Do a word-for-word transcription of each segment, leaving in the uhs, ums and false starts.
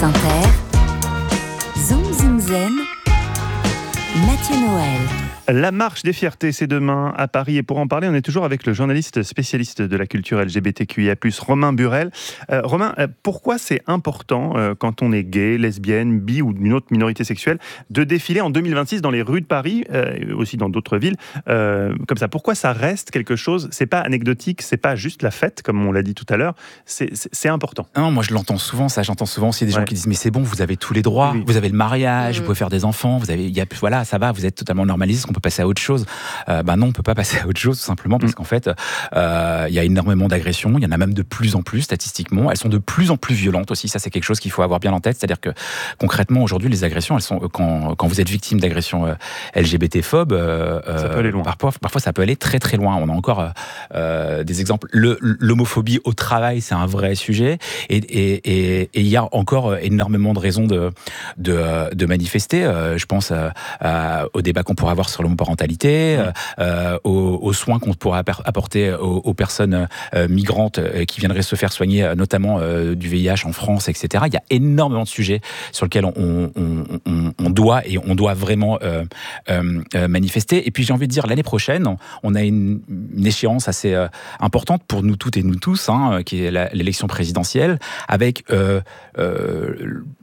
France Inter, Zoom Zoom Zen, Mathieu Noël. La marche des fiertés, c'est demain à Paris. Et pour en parler, on est toujours avec le journaliste spécialiste de la culture L G B T Q I A plus, Romain Burel. Euh, Romain, euh, pourquoi c'est important, euh, quand on est gay, lesbienne, bi ou d'une autre minorité sexuelle, de défiler en deux mille vingt-six dans les rues de Paris, euh, aussi dans d'autres villes, euh, comme ça? Pourquoi ça reste quelque chose? C'est pas anecdotique, c'est pas juste la fête, comme on l'a dit tout à l'heure, c'est, c'est, c'est important. Non, moi je l'entends souvent, ça. J'entends souvent aussi des gens ouais. qui disent mais c'est bon, vous avez tous les droits, oui. vous avez le mariage, mmh. vous pouvez faire des enfants, vous avez, y a, voilà, ça va, vous êtes totalement normalisé, on peut passer à autre chose. Euh, ben non, on peut pas passer à autre chose tout simplement parce mmh. qu'en fait, il euh, y a énormément d'agressions, il y en a même de plus en plus statistiquement. Elles sont de plus en plus violentes aussi. Ça, c'est quelque chose qu'il faut avoir bien en tête. C'est-à-dire que concrètement, aujourd'hui, les agressions, elles sont quand quand vous êtes victime d'agressions euh, L G B T-phobes, euh, ça peut aller loin. Parfois, parfois, ça peut aller très très loin. On a encore euh, des exemples. Le, l'homophobie au travail, c'est un vrai sujet, et et et il y a encore énormément de raisons de de, de manifester. Euh, je pense euh, euh, au débat qu'on pourra avoir sur l'homoparentalité. Euh, euh, aux, aux soins qu'on pourra apporter aux, aux personnes euh, migrantes euh, qui viendraient se faire soigner, euh, notamment euh, du V I H en France, et cetera. Il y a énormément de sujets sur lesquels on, on, on, on doit et on doit vraiment euh, euh, manifester. Et puis j'ai envie de dire, l'année prochaine, on a une, une échéance assez euh, importante pour nous toutes et nous tous, hein, qui est la, l'élection présidentielle, avec euh, euh,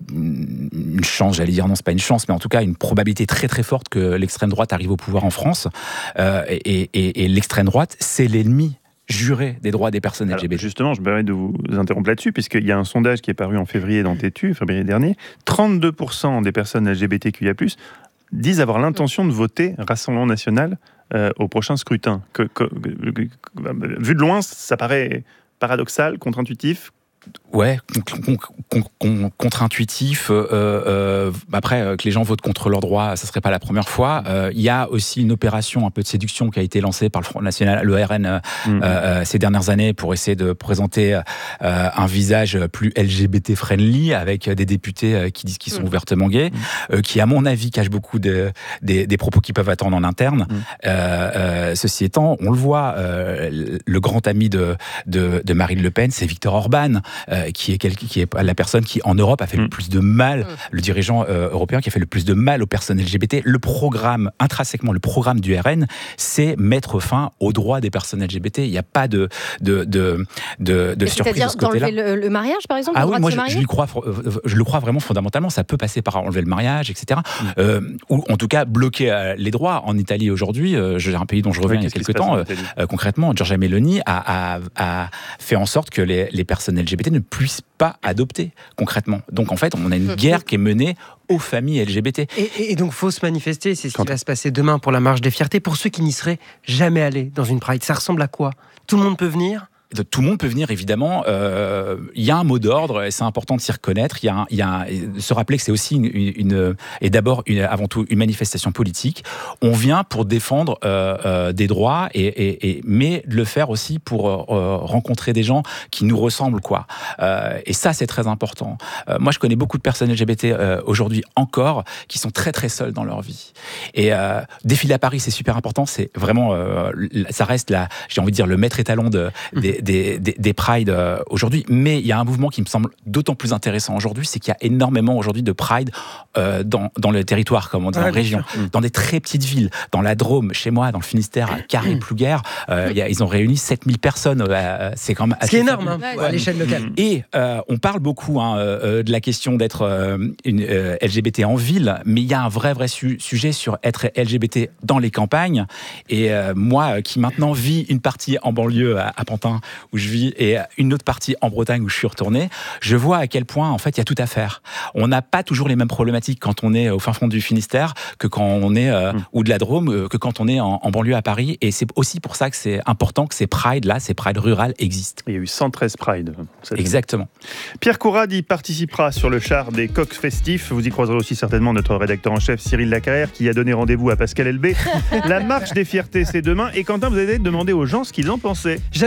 une chance, j'allais dire, non, c'est pas une chance, mais en tout cas une probabilité très très forte que l'extrême droite arrive au pouvoir en France. Euh, et, et, et l'extrême droite, c'est l'ennemi juré des droits des personnes L G B T. Alors justement, je me permets de vous interrompre là-dessus, puisqu'il y a un sondage qui est paru en février dans Tétu, février dernier. trente-deux pour cent des personnes L G B T Q I A plus, disent avoir l'intention de voter Rassemblement National euh, au prochain scrutin. Que, que, que, que, vu de loin, ça paraît paradoxal, contre-intuitif. Ouais, con, con, con, contre-intuitif. Euh, euh, après, euh, que les gens votent contre leurs droits, ça serait pas la première fois. Il euh, y a aussi une opération un peu de séduction qui a été lancée par le Front National, le R N, euh, mmh. euh, ces dernières années pour essayer de présenter euh, un visage plus L G B T-friendly avec des députés qui disent qu'ils sont mmh. ouvertement gays, mmh. euh, qui, à mon avis, cachent beaucoup de, des, des propos qui peuvent attendre en interne. Mmh. Euh, euh, ceci étant, on le voit, euh, le grand ami de, de, de Marine Le Pen, c'est Viktor Orban. Euh, qui est, qui est la personne qui, en Europe, a fait mmh. le plus de mal, mmh. le dirigeant euh, européen qui a fait le plus de mal aux personnes L G B T. Le programme, intrinsèquement, le programme du R N, c'est mettre fin aux droits des personnes L G B T. Il n'y a pas de, de, de, de, de surprise de ce côté-là. C'est-à-dire d'enlever le, le mariage, par exemple? Ah oui, moi, je, je, crois, je le crois vraiment fondamentalement. Ça peut passer par enlever le mariage, et cetera. Mmh. Euh, ou en tout cas, bloquer euh, les droits. En Italie, aujourd'hui, euh, j'ai un pays dont je reviens oui, il y a quelques temps, euh, euh, concrètement, Giorgia Meloni a, a, a fait en sorte que les, les personnes L G B T ne puissent pas adopter concrètement. Donc en fait, on a une guerre qui est menée aux familles L G B T. Et, et donc, faut se manifester. C'est ce Quand qui va se passer demain pour la marche des fiertés. Pour ceux qui n'y seraient jamais allés dans une Pride, ça ressemble à quoi? Tout le monde peut venir? Tout le monde peut venir, évidemment. Il euh, y a un mot d'ordre, et c'est important de s'y reconnaître. Il y a, un, y a un, se rappeler que c'est aussi une, une et d'abord une, avant tout une manifestation politique. On vient pour défendre euh, euh, des droits, et, et, et mais le faire aussi pour euh, rencontrer des gens qui nous ressemblent, quoi. Euh, et ça, c'est très important. Euh, moi, je connais beaucoup de personnes L G B T euh, aujourd'hui encore qui sont très très seules dans leur vie. Et euh, défiler à Paris, c'est super important. C'est vraiment, euh, ça reste la, j'ai envie de dire, le maître étalon de des Des, des, des prides euh, aujourd'hui, mais il y a un mouvement qui me semble d'autant plus intéressant aujourd'hui, c'est qu'il y a énormément aujourd'hui de pride euh, dans, dans le territoire, comme on dit, ouais, en région, sûr. Dans des très petites villes, dans la Drôme, chez moi, dans le Finistère, à Carré-Plouguer, euh, y a, ils ont réuni sept mille personnes, euh, c'est quand même assez... Ce qui est énorme, hein, ouais, à l'échelle locale. Et euh, on parle beaucoup hein, euh, de la question d'être euh, une euh, L G B T en ville, mais il y a un vrai, vrai su- sujet sur être L G B T dans les campagnes, et euh, moi, qui maintenant vis une partie en banlieue à, à Pantin, où je vis, et une autre partie en Bretagne où je suis retourné, je vois à quel point, en fait, il y a tout à faire. On n'a pas toujours les mêmes problématiques quand on est au fin fond du Finistère que quand on est, euh, mmh. ou de la Drôme, euh, que quand on est en, en banlieue à Paris. Et c'est aussi pour ça que c'est important que ces Prides-là, ces Prides rurales existent. Il y a eu cent treize Prides. Exactement. Pierre Courade y participera sur le char des coqs festifs. Vous y croiserez aussi certainement notre rédacteur en chef, Cyril Lacarrière, qui a donné rendez-vous à Pascal Elbé. La marche des fiertés, c'est demain. Et Quentin, vous avez demandé aux gens ce qu'ils en pensaient. J'adore la rue Mathieu.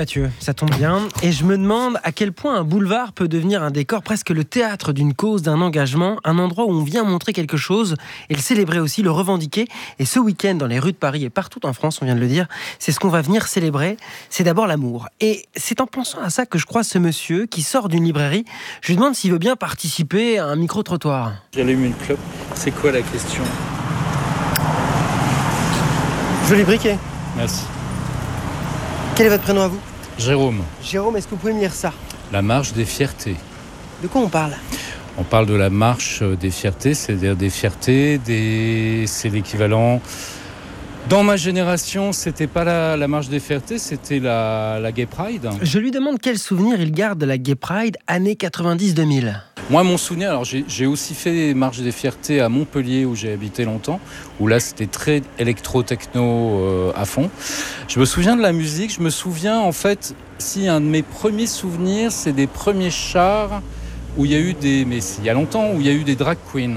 Mathieu, ça tombe bien. Et je me demande à quel point un boulevard peut devenir un décor, presque le théâtre d'une cause, d'un engagement, un endroit où on vient montrer quelque chose et le célébrer aussi, le revendiquer. Et ce week-end, dans les rues de Paris et partout en France, on vient de le dire, c'est ce qu'on va venir célébrer. C'est d'abord l'amour. Et c'est en pensant à ça que je croise ce monsieur qui sort d'une librairie. Je lui demande s'il veut bien participer à un micro-trottoir. J'allume une clope. C'est quoi la question ? Joli briquet. Merci. Quel est votre prénom à vous ? Jérôme, Jérôme, est-ce que vous pouvez me lire ça ? la marche des fiertés. De quoi on parle ? On parle de la marche des fiertés, c'est-à-dire des fiertés, des... c'est l'équivalent... Dans ma génération, c'était pas la, la marche des fiertés, c'était la, la Gay Pride. Je lui demande quel souvenir il garde de la Gay Pride années quatre-vingt-dix deux mille. Moi, mon souvenir, alors j'ai, j'ai aussi fait des marches des fiertés à Montpellier où j'ai habité longtemps, où là c'était très électro-techno euh, à fond. Je me souviens de la musique, je me souviens en fait, si un de mes premiers souvenirs, c'est des premiers chars où il y a eu des, mais il y a longtemps, où il y a eu des drag queens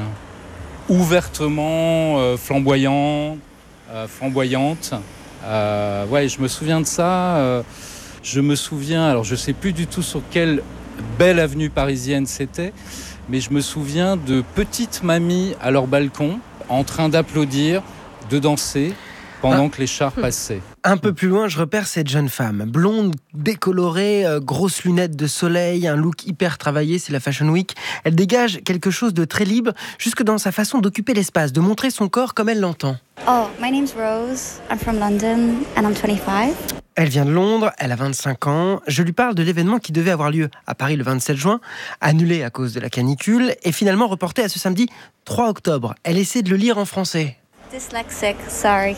ouvertement euh, flamboyants. Euh, flamboyante. Euh, ouais, je me souviens de ça. Euh, je me souviens, alors je sais plus du tout sur quelle belle avenue parisienne c'était, mais je me souviens de petites mamies à leur balcon en train d'applaudir, de danser pendant ah. que les chars passaient. Un peu plus loin, je repère cette jeune femme, blonde, décolorée, euh, grosses lunettes de soleil, un look hyper travaillé, c'est la Fashion Week. Elle dégage quelque chose de très libre, jusque dans sa façon d'occuper l'espace, de montrer son corps comme elle l'entend. Oh, my name's Rose. I'm from London and I'm twenty-five. Elle vient de Londres, elle a vingt-cinq ans. Je lui parle de l'événement qui devait avoir lieu à Paris le vingt-sept juin, annulé à cause de la canicule, et finalement reporté à ce samedi trois octobre. Elle essaie de le lire en français. Dyslexic, sorry.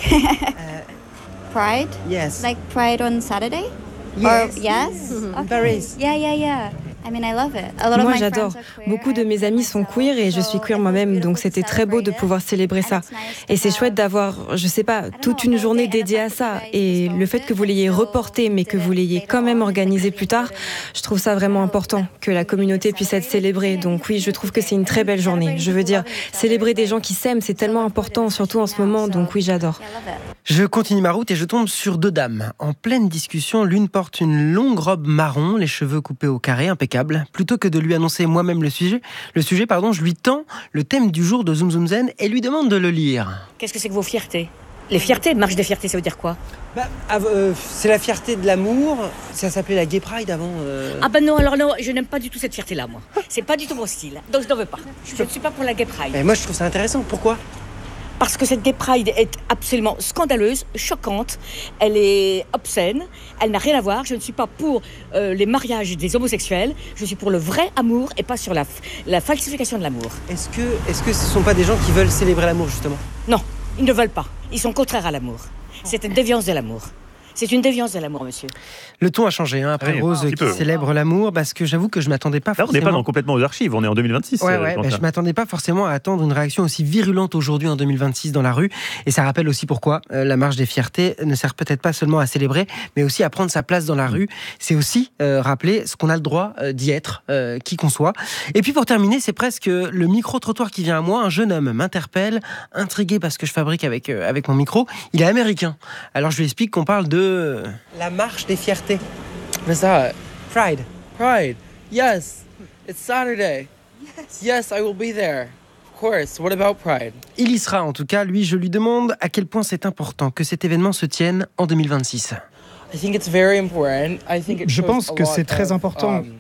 Pride? Yes. Like Pride on Saturday? Yes. Or, yes? Okay. Paris. Yeah, yeah, yeah. I mean, I love it. A lot of Moi, my j'adore. friends are queer. Beaucoup de mes amis sont queer et je suis queer moi-même, donc c'était très beau de pouvoir célébrer ça. Et c'est chouette d'avoir, je sais pas, toute une journée dédiée à ça. Et le fait que vous l'ayez reporté, mais que vous l'ayez quand même organisé plus tard, je trouve ça vraiment important, que la communauté puisse être célébrée. Donc oui, je trouve que c'est une très belle journée. Je veux dire, célébrer des gens qui s'aiment, c'est tellement important, surtout en ce moment, donc oui, j'adore. Je continue ma route et je tombe sur deux dames. En pleine discussion, l'une porte une longue robe marron, les cheveux coupés au carré, impeccable. Plutôt que de lui annoncer moi-même le sujet, le sujet, pardon, je lui tends le thème du jour de Zoom Zoom Zen et lui demande de le lire. Qu'est-ce que c'est que vos fiertés ? Les fiertés, marche des fiertés, ça veut dire quoi ? Bah, euh, c'est la fierté de l'amour. Ça s'appelait la Gay Pride avant. Euh... Ah ben non, alors non, je n'aime pas du tout cette fierté-là, moi. C'est pas du tout mon style, donc je n'en veux pas. Je ne suis pas pour la Gay Pride. Mais moi, je trouve ça intéressant. Pourquoi ? Parce que cette Gay Pride est absolument scandaleuse, choquante, elle est obscène, elle n'a rien à voir. Je ne suis pas pour euh, les mariages des homosexuels, je suis pour le vrai amour et pas sur la, la falsification de l'amour. Est-ce que, est-ce que ce ne sont pas des gens qui veulent célébrer l'amour, justement ? Non, ils ne veulent pas. Ils sont contraires à l'amour. C'est une déviance de l'amour. C'est une déviance de l'amour, monsieur. Le ton a changé, hein, après oui, Rose qui peu. célèbre l'amour, parce que j'avoue que je ne m'attendais pas Là, forcément... on n'est pas dans, complètement aux archives, on est en deux mille vingt-six. Ouais, ouais, bah, je ne m'attendais pas forcément à attendre une réaction aussi virulente aujourd'hui, en deux mille vingt-six, dans la rue. Et ça rappelle aussi pourquoi euh, la marche des fiertés ne sert peut-être pas seulement à célébrer, mais aussi à prendre sa place dans la rue. C'est aussi euh, rappeler ce qu'on a le droit euh, d'y être, euh, qui qu'on soit. Et puis pour terminer, c'est presque le micro-trottoir qui vient à moi. Un jeune homme m'interpelle, intrigué parce que je fabrique avec, euh, avec mon micro. Il est américain. Alors je lui explique qu'on parle de... La marche des fiertés. What's that? Pride. Pride. Yes. It's Saturday. Yes. Yes, I will be there. Of course. What about Pride? Il y sera en tout cas. Lui, je lui demande à quel point c'est important que cet événement se tienne en deux mille vingt-six. I think it's very important. I think it Je pense que c'est très important. Um,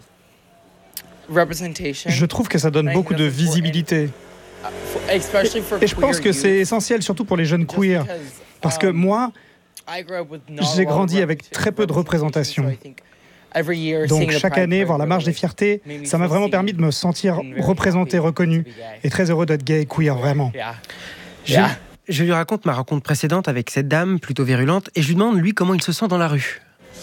representation. Je trouve que ça donne beaucoup de visibilité. Et je pense que c'est essentiel, surtout pour les jeunes queer. Parce que moi, j'ai grandi avec très peu de représentation. Donc chaque année, voir la marche des fiertés, ça m'a vraiment permis de me sentir représenté, reconnu, et très heureux d'être gay et queer, vraiment. Je, je lui raconte ma rencontre précédente avec cette dame plutôt virulente, et je lui demande, lui, comment il se sent dans la rue.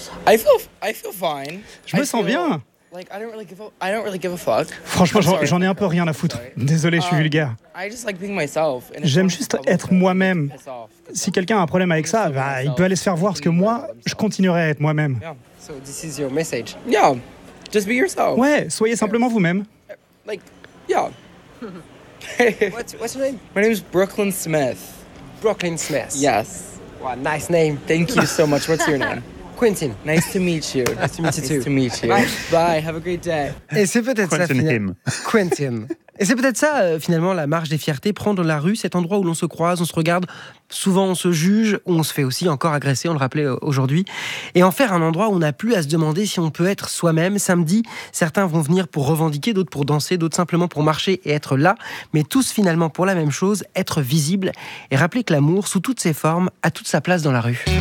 Je me sens bien. Franchement, j'en, j'en ai un peu rien à foutre. Désolé, je suis vulgaire. J'aime juste être moi-même. Si quelqu'un a un problème avec ça, bah, il peut aller se faire voir, parce que moi, je continuerai à être moi-même. Ouais, soyez simplement vous-même. What's, what's your name? My name is Brooklyn Smith. Brooklyn Smith. Yes. Wow, nice name. Thank you so much. What's your name? Quentin, nice to meet you. Nice to meet you too. Nice to meet you. Bye. Bye, have a great day. Et c'est peut-être ça, Quentin finalement. him. Quentin. Et c'est peut-être ça, euh, finalement, la marche des fiertés, prendre la rue, cet endroit où l'on se croise, on se regarde, souvent on se juge, où on se fait aussi encore agresser, on le rappelait euh, aujourd'hui, et en faire un endroit où on n'a plus à se demander si on peut être soi-même. Samedi, certains vont venir pour revendiquer, d'autres pour danser, d'autres simplement pour marcher et être là, mais tous finalement pour la même chose, être visible, et rappeler que l'amour, sous toutes ses formes, a toute sa place dans la rue.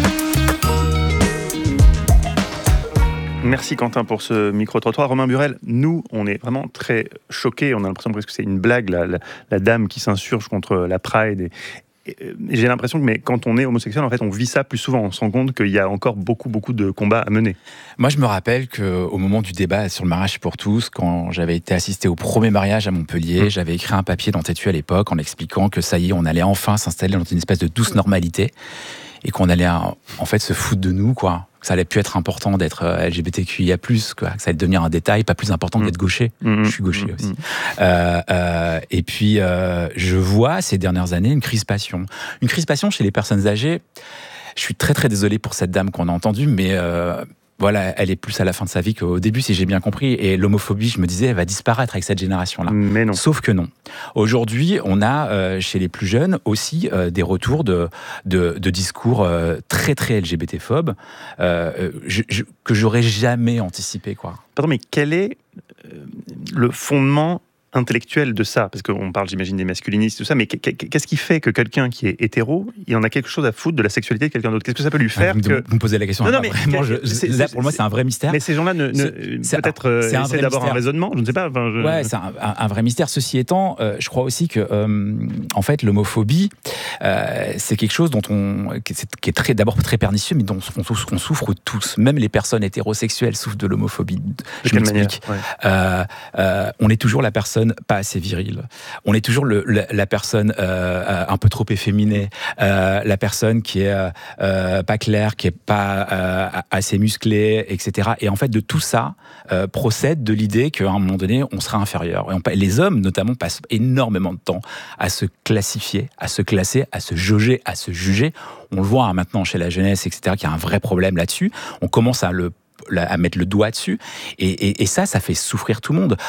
Merci Quentin pour ce micro-trottoir. Romain Burel, nous, on est vraiment très choqués. On a l'impression presque que c'est une blague, la, la, la dame qui s'insurge contre la Pride. Et, et, et j'ai l'impression que mais quand on est homosexuel, en fait, on vit ça plus souvent. On se rend compte qu'il y a encore beaucoup, beaucoup de combats à mener. Moi, je me rappelle qu'au moment du débat sur le mariage pour tous, quand j'avais été assisté au premier mariage à Montpellier, mmh. j'avais écrit un papier dans Tétu à l'époque en expliquant que ça y est, on allait enfin s'installer dans une espèce de douce normalité et qu'on allait en fait se foutre de nous, quoi. Que ça allait plus être important d'être L G B T Q I A plus, quoi. Que ça allait devenir un détail, pas plus important que d'être gaucher. Mmh. Je suis gaucher mmh. aussi. Mmh. Euh, euh, et puis, euh, je vois ces dernières années une crispation. Une crispation chez les personnes âgées. Je suis très très désolé pour cette dame qu'on a entendue, mais euh, voilà, elle est plus à la fin de sa vie qu'au début, si j'ai bien compris. Et l'homophobie, je me disais, elle va disparaître avec cette génération-là. Mais non. Sauf que non. Aujourd'hui, on a euh, chez les plus jeunes aussi euh, des retours de, de, de discours euh, très très L G B T-phobes euh, je, je, que j'aurais jamais anticipé, quoi. Pardon, mais quel est euh, le fondement intellectuel de ça? Parce qu'on parle, j'imagine, des masculinistes, tout ça, mais qu'est-ce qui fait que quelqu'un qui est hétéro, il en a quelque chose à foutre de la sexualité de quelqu'un d'autre? Qu'est-ce que ça peut lui faire? ah, vous, que... vous me posez la question. Non, non, mais vraiment, je, je, là, pour moi, c'est un vrai mystère. Mais ces gens-là, ne, ne, peut-être euh, essaient d'avoir un raisonnement, je ne sais pas. Enfin, je... Ouais, c'est un, un, un vrai mystère. Ceci étant, euh, je crois aussi que, euh, en fait, l'homophobie, euh, c'est quelque chose dont on, qui est, qui est très, d'abord très pernicieux, mais dont on, on souffre tous. Même les personnes hétérosexuelles souffrent de l'homophobie. De je quelle manière? Ouais. euh, euh, On est toujours la personne pas assez virile. On est toujours le, la, la personne euh, un peu trop efféminée, euh, la personne qui est euh, pas claire, qui est pas euh, assez musclée, et cetera. Et en fait, de tout ça euh, procède de l'idée qu'à un moment donné, on sera inférieur. Et on, les hommes, notamment, passent énormément de temps à se classifier, à se classer, à se jauger, à se juger. On le voit hein, maintenant chez la jeunesse, et cetera, qu'il y a un vrai problème là-dessus. On commence à le à mettre le doigt dessus, et, et, et ça, ça fait souffrir tout le monde.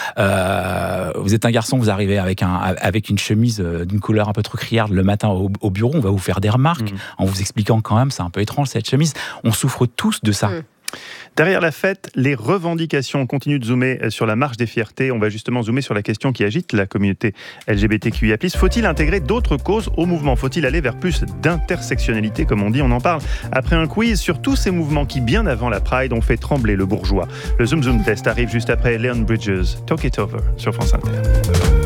Euh, vous êtes un garçon, vous arrivez avec, un, avec une chemise d'une couleur un peu trop criarde le matin au, au bureau, on va vous faire des remarques mmh. en vous expliquant quand même, c'est un peu étrange cette chemise. On souffre tous de ça. Mmh. Derrière la fête, les revendications. On continue de zoomer sur la marche des fiertés. On va justement zoomer sur la question qui agite la communauté L G B T Q I A plus. Faut-il intégrer d'autres causes au mouvement? Faut-il aller vers plus d'intersectionnalité, comme on dit? On en parle après un quiz sur tous ces mouvements qui, bien avant la Pride, ont fait trembler le bourgeois. Le Zoom Zoom Test arrive juste après Leon Bridges, Talk It Over, sur France Inter.